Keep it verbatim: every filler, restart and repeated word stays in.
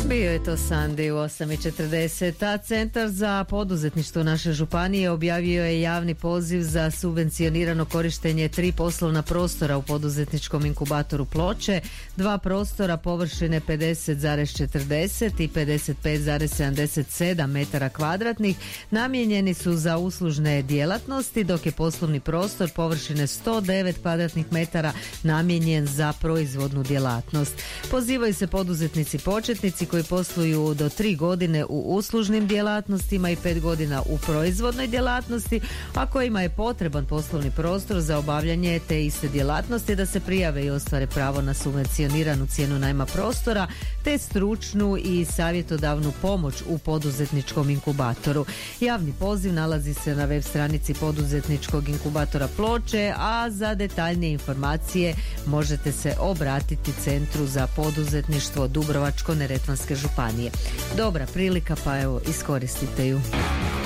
Bio je to Sandi u osam i četrdeset, a Centar za poduzetništvo naše županije objavio je javni poziv za subvencionirano korištenje tri poslovna prostora u poduzetničkom inkubatoru Ploče, dva prostora površine pedeset zarez četrdeset i pedeset pet zarez sedamdeset sedam metara kvadratnih namijenjeni su za uslužne djelatnosti, dok je poslovni prostor površine sto devet kvadratnih metara namijenjen za proizvodnu djelatnost. Pozivaju se poduzetnici početnici koji posluju do tri godine u uslužnim djelatnostima i pet godina u proizvodnoj djelatnosti, a kojima je potreban poslovni prostor za obavljanje te iste djelatnosti da se prijave i ostvare pravo na subvencioniranu cijenu najma prostora te stručnu i savjetodavnu pomoć u poduzetničkom inkubatoru. Javni poziv nalazi se na web stranici poduzetničkog inkubatora Ploče, a za detaljnije informacije možete se obratiti Centru za poduzetništvo Dubrovačko-neretvanske županije. Dobra prilika, pa evo, iskoristite ju.